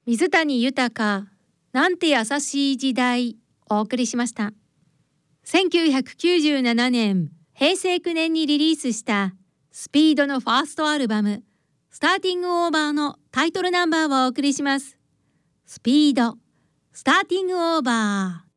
水谷豊、なんて優しい時代、お送りしました。1997年、平成9年にリリースしたスピードのファーストアルバム、スターティングオーバーのタイトルナンバーをお送りします。スピード、スターティングオーバー。